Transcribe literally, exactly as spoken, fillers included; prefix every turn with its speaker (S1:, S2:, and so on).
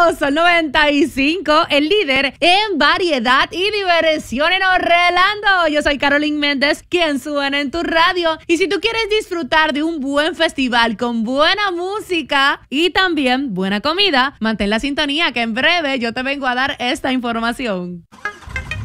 S1: Sol noventa y cinco, el líder en variedad y diversión en Orlando. Yo soy Carolyn Méndez, quien suena en tu radio. Y si tú quieres disfrutar de un buen festival con buena música y también buena comida, mantén la sintonía que en breve yo te vengo a dar esta información.